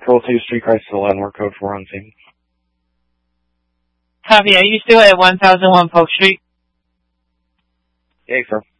Control 2, Street Crisis 11, we're code 4 on scene. Copy, are you still at 1001 Polk Street? Yes, sir.